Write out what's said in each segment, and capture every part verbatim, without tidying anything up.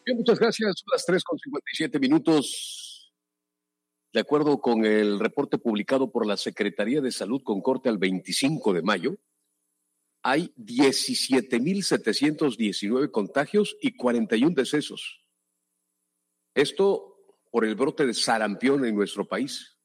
Bien, muchas gracias. Son las tres con cincuenta y siete minutos. De acuerdo con el reporte publicado por la Secretaría de Salud con corte al veinticinco de mayo, hay diecisiete mil setecientos diecinueve contagios y cuarenta y uno decesos. Esto por el brote de sarampión en nuestro país.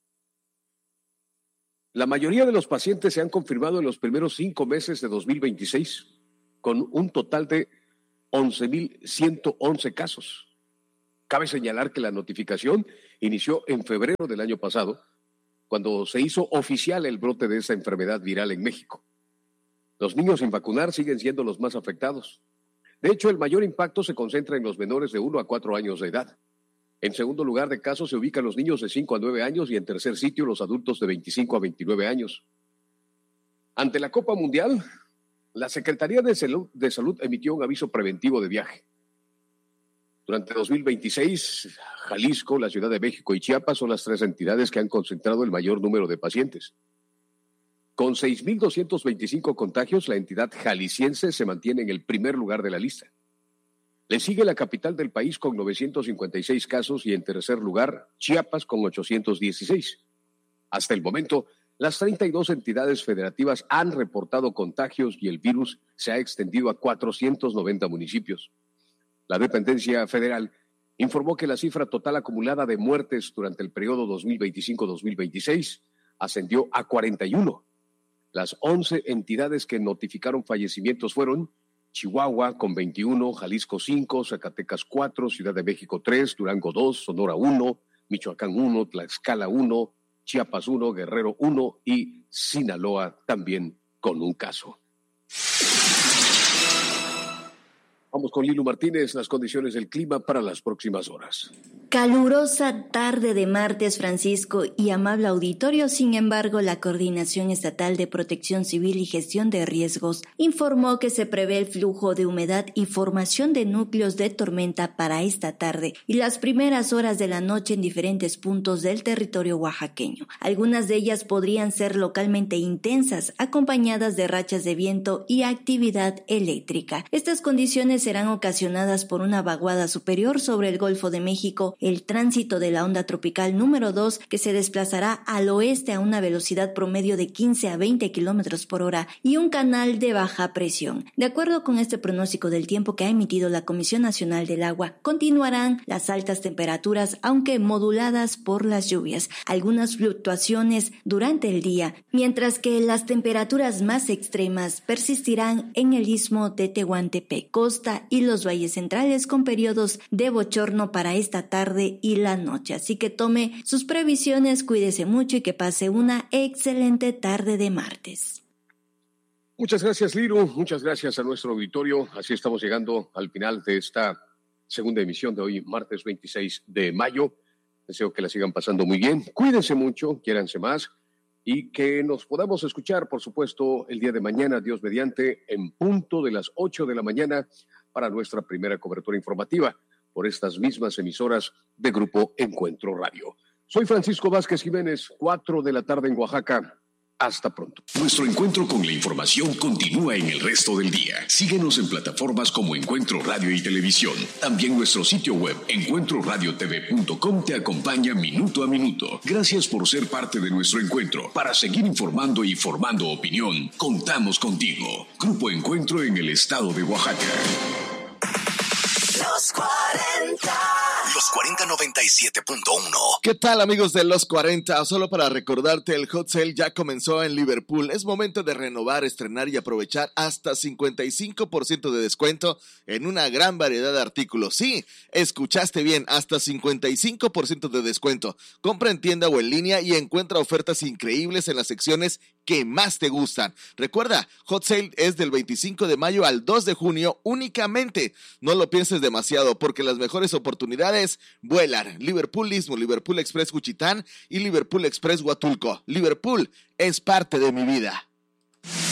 La mayoría de los pacientes se han confirmado en los primeros cinco meses de dos mil veintiséis, con un total de once mil ciento once casos. Cabe señalar que la notificación inició en febrero del año pasado, cuando se hizo oficial el brote de esta enfermedad viral en México. Los niños sin vacunar siguen siendo los más afectados. De hecho, el mayor impacto se concentra en los menores de uno a cuatro años de edad. En segundo lugar de casos se ubican los niños de cinco a nueve años y en tercer sitio los adultos de veinticinco a veintinueve años. Ante la Copa Mundial, la Secretaría de Salud, de Salud emitió un aviso preventivo de viaje. Durante dos mil veintiséis, Jalisco, la Ciudad de México y Chiapas son las tres entidades que han concentrado el mayor número de pacientes. Con seis mil doscientos veinticinco contagios, la entidad jalisciense se mantiene en el primer lugar de la lista. Le sigue la capital del país con novecientos cincuenta y seis casos y en tercer lugar, Chiapas con ochocientos dieciséis. Hasta el momento, las treinta y dos entidades federativas han reportado contagios y el virus se ha extendido a cuatrocientos noventa municipios. La dependencia federal informó que la cifra total acumulada de muertes durante el periodo dos mil veinticinco a dos mil veintiséis ascendió a cuarenta y uno. Las once entidades que notificaron fallecimientos fueron Chihuahua con veintiuno, Jalisco cinco, Zacatecas cuatro, Ciudad de México tres, Durango dos, Sonora uno, Michoacán uno, Tlaxcala uno, Chiapas uno, Guerrero uno y Sinaloa también con un caso. Vamos con Lilu Martínez, las condiciones del clima para las próximas horas. Calurosa tarde de martes, Francisco y amable auditorio. Sin embargo, la Coordinación Estatal de Protección Civil y Gestión de Riesgos informó que se prevé el flujo de humedad y formación de núcleos de tormenta para esta tarde y las primeras horas de la noche en diferentes puntos del territorio oaxaqueño. Algunas de ellas podrían ser localmente intensas, acompañadas de rachas de viento y actividad eléctrica. Estas condiciones serán ocasionadas por una vaguada superior sobre el Golfo de México, el tránsito de la onda tropical número dos que se desplazará al oeste a una velocidad promedio de quince a veinte kilómetros por hora y un canal de baja presión. De acuerdo con este pronóstico del tiempo que ha emitido la Comisión Nacional del Agua, continuarán las altas temperaturas aunque moduladas por las lluvias, algunas fluctuaciones durante el día, mientras que las temperaturas más extremas persistirán en el istmo de Tehuantepec, costa y los valles centrales con periodos de bochorno para esta tarde y la noche. Así que tome sus previsiones, cuídese mucho y que pase una excelente tarde de martes. Muchas gracias, Liru. Muchas gracias a nuestro auditorio. Así estamos llegando al final de esta segunda emisión de hoy, martes veintiséis de mayo. Deseo que la sigan pasando muy bien. Cuídense mucho, quiéranse más y que nos podamos escuchar, por supuesto, el día de mañana, Dios mediante, en punto de las ocho de la mañana para nuestra primera cobertura informativa por estas mismas emisoras de Grupo Encuentro Radio. Soy Francisco Vázquez Jiménez, cuatro de la tarde en Oaxaca. Hasta pronto. Nuestro encuentro con la información continúa en el resto del día. Síguenos en plataformas como Encuentro Radio y Televisión. También nuestro sitio web encuentro radio t v punto com te acompaña minuto a minuto. Gracias por ser parte de nuestro encuentro. Para seguir informando y formando opinión, contamos contigo. Grupo Encuentro en el estado de Oaxaca. Los cuarenta. Los cuarenta noventa y siete punto uno. ¿Qué tal, amigos de Los cuarenta? Solo para recordarte, el Hot Sale ya comenzó en Liverpool. Es momento de renovar, estrenar y aprovechar hasta cincuenta y cinco por ciento de descuento en una gran variedad de artículos. Sí, escuchaste bien, hasta cincuenta y cinco por ciento de descuento. Compra en tienda o en línea y encuentra ofertas increíbles en las secciones que más te gustan. Recuerda, Hot Sale es del veinticinco de mayo al dos de junio únicamente. No lo pienses demasiado porque las mejores oportunidades vuelan. Liverpool Istmo, Liverpool Express Juchitán y Liverpool Express Huatulco. Liverpool es parte de mi vida.